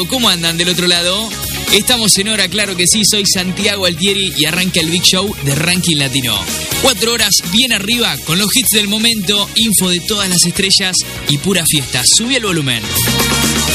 ¿Cómo andan del otro lado? Estamos en hora, claro que sí, soy Santiago Altieri y arranca el Big Show de Ranking Latino. 4 horas bien arriba con los hits del momento, info de todas las estrellas y pura fiesta. Subí el volumen.